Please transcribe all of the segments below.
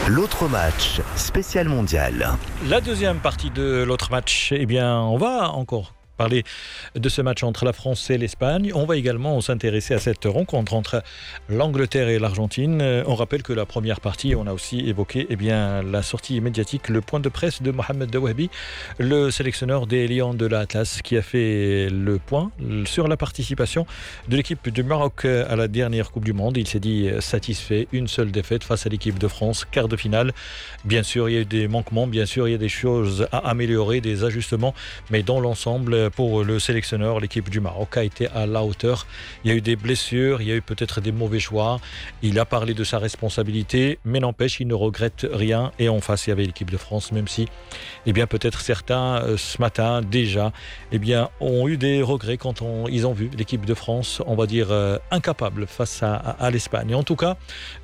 L'autre match, spécial mondial. La deuxième partie de l'autre match, on va encore parler de ce match entre la France et l'Espagne. On va également s'intéresser à cette rencontre entre l'Angleterre et l'Argentine. On rappelle que la première partie, on a aussi évoqué la sortie médiatique, le point de presse de Mohamed Daouabi, le sélectionneur des Lions de l'Atlas, qui a fait le point sur la participation de l'équipe du Maroc à la dernière Coupe du Monde. Il s'est dit satisfait, une seule défaite face à l'équipe de France, quart de finale. Bien sûr, il y a eu des manquements, bien sûr, il y a des choses à améliorer, des ajustements, mais dans l'ensemble, pour le sélectionneur, l'équipe du Maroc a été à la hauteur. Il y a eu des blessures, il y a eu peut-être des mauvais choix. Il a parlé de sa responsabilité, mais n'empêche, il ne regrette rien. Et en face, il y avait l'équipe de France, même si, peut-être certains, ce matin, déjà, ont eu des regrets quand ils ont vu l'équipe de France, on va dire, incapable face à l'Espagne. En tout cas,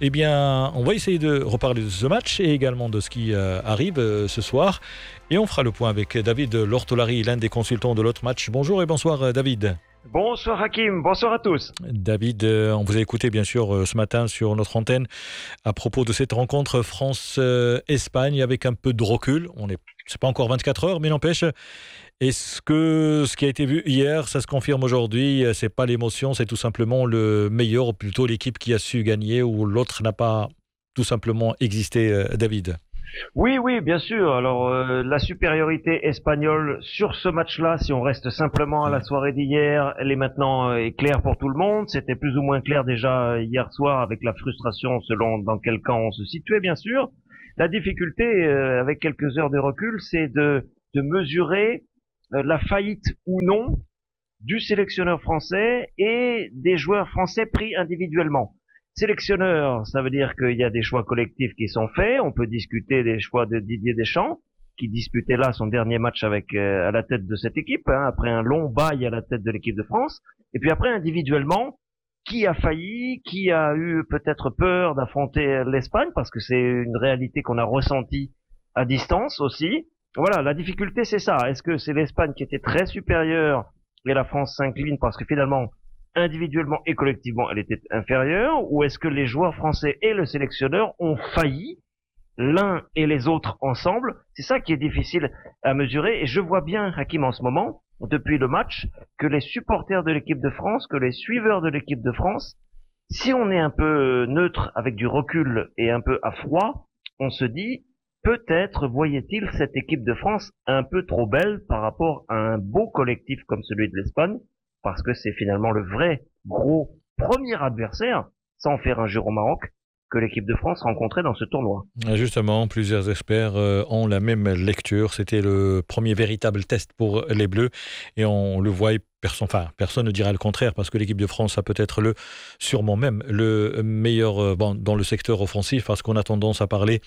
on va essayer de reparler de ce match et également de ce qui arrive ce soir. Et on fera le point avec David Lortolari, l'un des consultants de l'autre match. Bonjour et bonsoir David. Bonsoir Hakim, bonsoir à tous. David, on vous a écouté bien sûr ce matin sur notre antenne à propos de cette rencontre France-Espagne avec un peu de recul. C'est pas encore 24 heures, mais n'empêche. Est-ce que ce qui a été vu hier, ça se confirme aujourd'hui? C'est pas l'émotion, c'est tout simplement le meilleur, ou plutôt l'équipe qui a su gagner, ou l'autre n'a pas tout simplement existé, David? Oui, bien sûr. Alors, la supériorité espagnole sur ce match-là, si on reste simplement à la soirée d'hier, elle est maintenant claire pour tout le monde. C'était plus ou moins clair déjà hier soir avec la frustration selon dans quel camp on se situait, bien sûr. La difficulté, avec quelques heures de recul, c'est de mesurer la faillite ou non du sélectionneur français et des joueurs français pris individuellement. Sélectionneur, ça veut dire qu'il y a des choix collectifs qui sont faits. On peut discuter des choix de Didier Deschamps, qui disputait là son dernier match avec à la tête de cette équipe, après un long bail à la tête de l'équipe de France. Et puis après, individuellement, qui a failli, qui a eu peut-être peur d'affronter l'Espagne, parce que c'est une réalité qu'on a ressentie à distance aussi. Voilà, la difficulté, c'est ça. Est-ce que c'est l'Espagne qui était très supérieure et la France s'incline parce que finalement, individuellement et collectivement, elle était inférieure, ou est-ce que les joueurs français et le sélectionneur ont failli, l'un et les autres ensemble? C'est ça qui est difficile à mesurer, et je vois bien, Hakim, en ce moment, depuis le match, que les supporters de l'équipe de France, que les suiveurs de l'équipe de France, si on est un peu neutre, avec du recul et un peu à froid, on se dit, peut-être voyait-il cette équipe de France un peu trop belle par rapport à un beau collectif comme celui de l'Espagne, parce que c'est finalement le vrai gros premier adversaire, sans faire injure au Maroc, que l'équipe de France rencontrait dans ce tournoi. Justement, plusieurs experts ont la même lecture. C'était le premier véritable test pour les Bleus et on le voit. Personne ne dira le contraire parce que l'équipe de France a peut-être sûrement même le meilleur dans le secteur offensif, parce qu'on a tendance à parler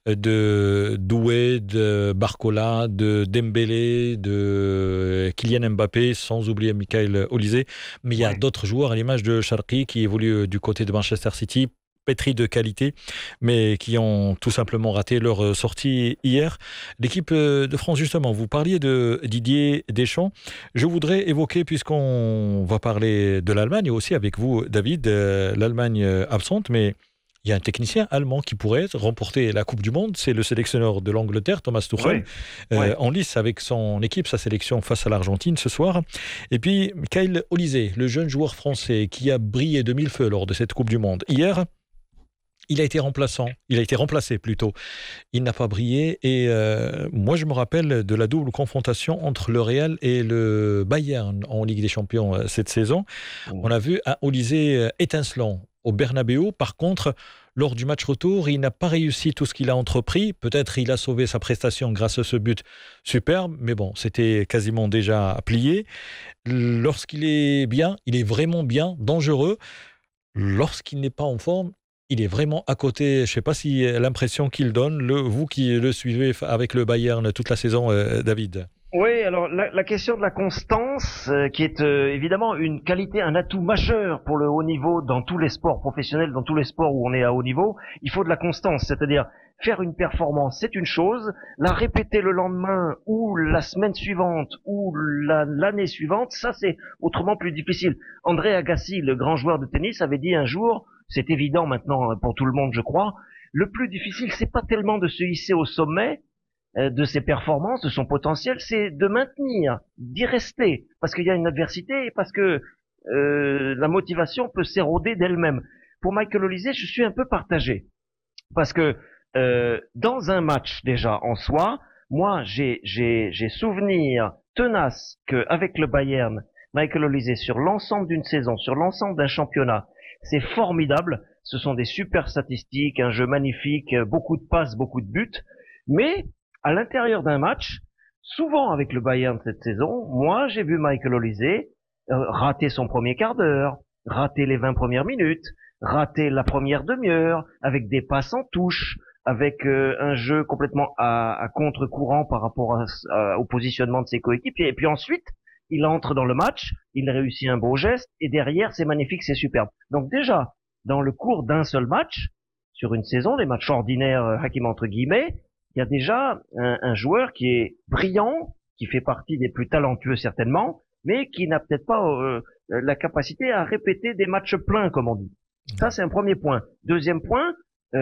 de Doué, de Barcola, de Dembélé, de Kylian Mbappé, sans oublier Michael Olise. Mais il y a d'autres joueurs à l'image de Sharqi qui évolue du côté de Manchester City, pétris de qualité, mais qui ont tout simplement raté leur sortie hier. L'équipe de France, justement, vous parliez de Didier Deschamps. Je voudrais évoquer, puisqu'on va parler de l'Allemagne aussi avec vous, David, l'Allemagne absente, mais il y a un technicien allemand qui pourrait remporter la Coupe du Monde, c'est le sélectionneur de l'Angleterre, Thomas Tuchel, en lice avec son équipe, sa sélection face à l'Argentine ce soir. Et puis, Michael Olise, le jeune joueur français qui a brillé de mille feux lors de cette Coupe du Monde. Hier, il a été remplacé plutôt. Il n'a pas brillé et moi je me rappelle de la double confrontation entre le Real et le Bayern en Ligue des Champions cette saison. On a vu un Olise étincelant au Bernabéu. Par contre, lors du match retour, il n'a pas réussi tout ce qu'il a entrepris. Peut-être il a sauvé sa prestation grâce à ce but superbe, mais bon, c'était quasiment déjà plié. Lorsqu'il est bien, il est vraiment bien, dangereux. Lorsqu'il n'est pas en forme, il est vraiment à côté. Je ne sais pas si l'impression qu'il donne, vous qui le suivez avec le Bayern toute la saison, David. Oui, alors la question de la constance, qui est évidemment une qualité, un atout majeur pour le haut niveau dans tous les sports professionnels, dans tous les sports où on est à haut niveau, il faut de la constance, c'est-à-dire faire une performance, c'est une chose, la répéter le lendemain ou la semaine suivante ou l'année suivante, ça c'est autrement plus difficile. André Agassi, le grand joueur de tennis, avait dit un jour, c'est évident maintenant pour tout le monde, je crois. Le plus difficile, c'est pas tellement de se hisser au sommet de ses performances, de son potentiel, c'est de maintenir, d'y rester, parce qu'il y a une adversité et parce que la motivation peut s'éroder d'elle-même. Pour Michael Olise, je suis un peu partagé, parce que dans un match déjà en soi, moi j'ai souvenir tenace qu'avec le Bayern, Michael Olise sur l'ensemble d'une saison, sur l'ensemble d'un championnat, c'est formidable. Ce sont des super statistiques, un jeu magnifique, beaucoup de passes, beaucoup de buts, mais à l'intérieur d'un match, souvent avec le Bayern cette saison, moi j'ai vu Michael Olise rater son premier quart d'heure, rater les 20 premières minutes, rater la première demi-heure, avec des passes en touche, avec un jeu complètement à contre-courant par rapport au positionnement de ses coéquipiers. Et puis ensuite, il entre dans le match, il réussit un beau geste, et derrière, c'est magnifique, c'est superbe. Donc déjà, dans le cours d'un seul match, sur une saison, les matchs ordinaires, Hakim entre guillemets, il y a déjà un joueur qui est brillant, qui fait partie des plus talentueux certainement, mais qui n'a peut-être pas la capacité à répéter des matchs pleins, comme on dit. Ça, c'est un premier point. Deuxième point,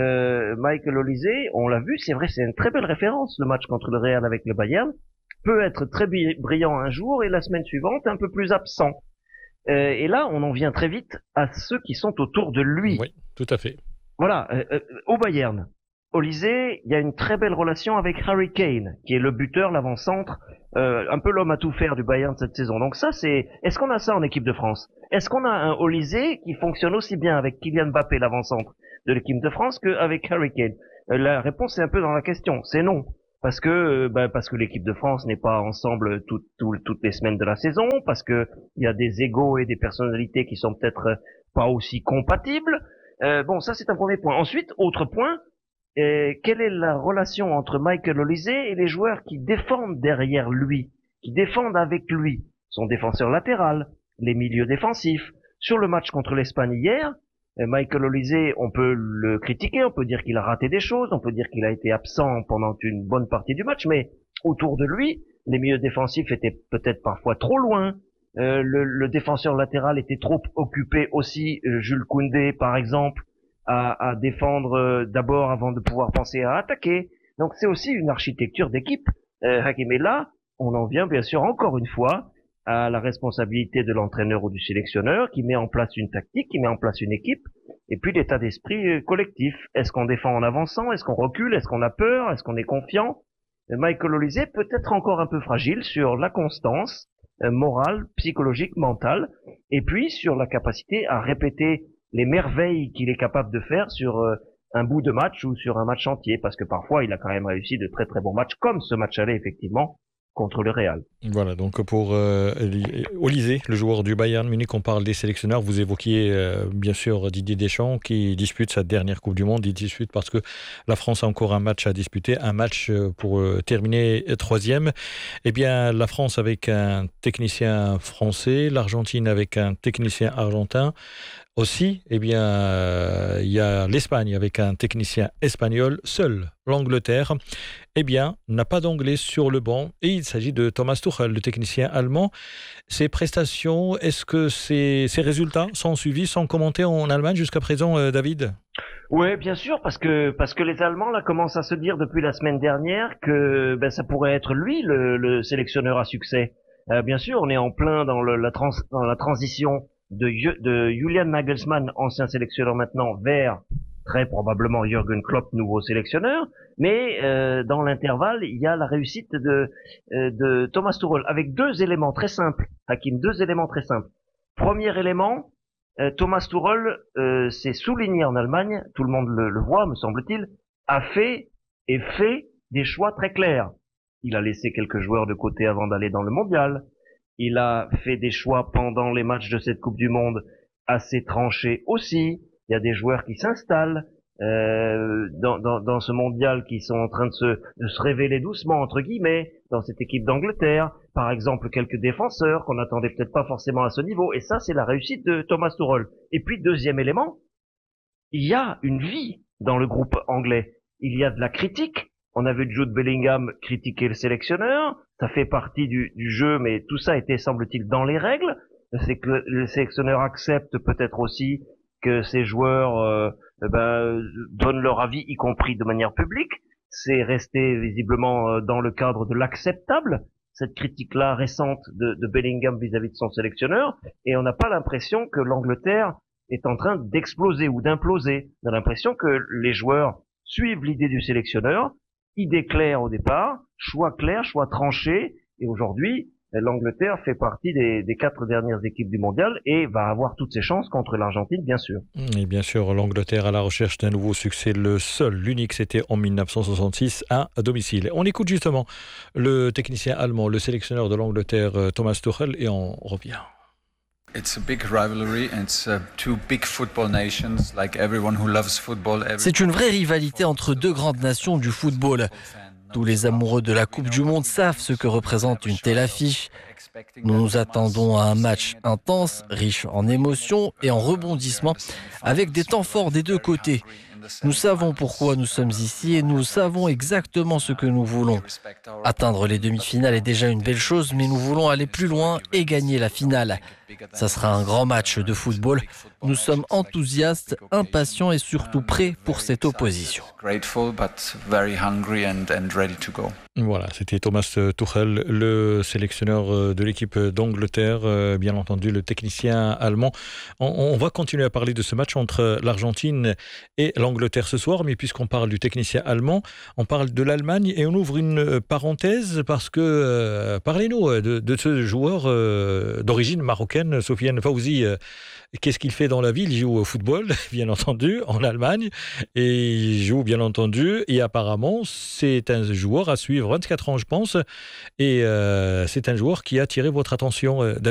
Michael Olise, on l'a vu, c'est vrai, c'est une très belle référence, le match contre le Real avec le Bayern, peut être très brillant un jour et la semaine suivante un peu plus absent. Et là, on en vient très vite à ceux qui sont autour de lui. Oui, tout à fait. Voilà, au Bayern, Olise, il y a une très belle relation avec Harry Kane, qui est le buteur, l'avant-centre, un peu l'homme à tout faire du Bayern cette saison. Donc ça, est-ce qu'on a ça en équipe de France? Est-ce qu'on a un Olise qui fonctionne aussi bien avec Kylian Mbappé, l'avant-centre de l'équipe de France, qu'avec Harry Kane? La réponse est un peu dans la question, c'est non. Parce que l'équipe de France n'est pas ensemble toutes les semaines de la saison, parce que il y a des égos et des personnalités qui sont peut-être pas aussi compatibles. Bon, ça c'est un premier point. Ensuite, autre point, quelle est la relation entre Michael Olise et les joueurs qui défendent derrière lui, qui défendent avec lui, son défenseur latéral, les milieux défensifs. Sur le match contre l'Espagne hier, Michael Olise, on peut le critiquer, on peut dire qu'il a raté des choses, on peut dire qu'il a été absent pendant une bonne partie du match, mais autour de lui, les milieux défensifs étaient peut-être parfois trop loin. Le défenseur latéral était trop occupé aussi, Jules Koundé par exemple, à défendre d'abord avant de pouvoir penser à attaquer. Donc c'est aussi une architecture d'équipe. Hakim, et là, on en vient bien sûr encore une fois à la responsabilité de l'entraîneur ou du sélectionneur qui met en place une tactique, qui met en place une équipe, et puis l'état d'esprit collectif. Est-ce qu'on défend en avançant? Est-ce qu'on recule? Est-ce qu'on a peur? Est-ce qu'on est confiant? Michael Olise peut être encore un peu fragile sur la constance morale, psychologique, mentale, et puis sur la capacité à répéter les merveilles qu'il est capable de faire sur un bout de match ou sur un match entier, parce que parfois il a quand même réussi de très très bons matchs, comme ce match aller effectivement, contre le Real. Voilà, donc pour Olise, le joueur du Bayern Munich, on parle des sélectionneurs. Vous évoquiez bien sûr Didier Deschamps qui dispute sa dernière Coupe du Monde. Il dispute parce que la France a encore un match à disputer, un match pour terminer troisième. Eh bien, la France avec un technicien français, l'Argentine avec un technicien argentin. Aussi, eh bien, il y a l'Espagne avec un technicien espagnol. Seul l'Angleterre, eh bien, n'a pas d'anglais sur le banc. Et il s'agit de Thomas Tuchel, le technicien allemand. Ses prestations, est-ce que ses résultats sont suivis, sont commentés en Allemagne jusqu'à présent, David? Oui, bien sûr, parce que les Allemands là commencent à se dire depuis la semaine dernière que ça pourrait être lui le sélectionneur à succès. Bien sûr, on est en plein dans la transition de Julian Nagelsmann, ancien sélectionneur maintenant, vers très probablement Jürgen Klopp, nouveau sélectionneur, mais dans l'intervalle, il y a la réussite de Thomas Tuchel avec deux éléments très simples, Hakim, deux éléments très simples. Premier élément, Thomas Tuchel, c'est souligné en Allemagne, tout le monde le voit, me semble-t-il, a fait des choix très clairs. Il a laissé quelques joueurs de côté avant d'aller dans le mondial. Il a fait des choix pendant les matchs de cette Coupe du Monde assez tranchés aussi. Il y a des joueurs qui s'installent dans ce mondial qui sont en train de se révéler doucement, entre guillemets, dans cette équipe d'Angleterre. Par exemple, quelques défenseurs qu'on n'attendait peut-être pas forcément à ce niveau. Et ça, c'est la réussite de Thomas Tuchel. Et puis, deuxième élément, il y a une vie dans le groupe anglais. Il y a de la critique. On a vu Jude Bellingham critiquer le sélectionneur. Ça fait partie du jeu, mais tout ça était, semble-t-il, dans les règles. C'est que le sélectionneur accepte peut-être aussi que ces joueurs donnent leur avis, y compris de manière publique. C'est resté visiblement dans le cadre de l'acceptable, cette critique-là récente de Bellingham vis-à-vis de son sélectionneur, et on n'a pas l'impression que l'Angleterre est en train d'exploser ou d'imploser. On a l'impression que les joueurs suivent l'idée du sélectionneur, idée claire au départ, choix clair, choix tranché, et aujourd'hui, l'Angleterre fait partie des 4 dernières équipes du mondial et va avoir toutes ses chances contre l'Argentine, bien sûr. Et bien sûr, l'Angleterre à la recherche d'un nouveau succès. Le seul, l'unique, c'était en 1966 à domicile. On écoute justement le technicien allemand, le sélectionneur de l'Angleterre, Thomas Tuchel, et on revient. C'est une vraie rivalité entre 2 grandes nations du football. Tous les amoureux de la Coupe du Monde savent ce que représente une telle affiche. Nous nous attendons à un match intense, riche en émotions et en rebondissements, avec des temps forts des 2 côtés. Nous savons pourquoi nous sommes ici et nous savons exactement ce que nous voulons. Atteindre les demi-finales est déjà une belle chose, mais nous voulons aller plus loin et gagner la finale. Ça sera un grand match de football. Nous sommes enthousiastes, impatients et surtout prêts pour cette opposition. Voilà, c'était Thomas Tuchel, le sélectionneur de l'équipe d'Angleterre, bien entendu le technicien allemand. On va continuer à parler de ce match entre l'Argentine et l'Angleterre ce soir, mais puisqu'on parle du technicien allemand, on parle de l'Allemagne et on ouvre une parenthèse parce que parlez-nous de ce joueur d'origine marocaine, Sofiane Fawzi. Qu'est-ce qu'il fait dans la vie? Il joue au football, bien entendu, en Allemagne, et il joue, bien entendu, et apparemment, c'est un joueur à suivre, 24 ans, je pense, et c'est un joueur qui a attiré votre attention,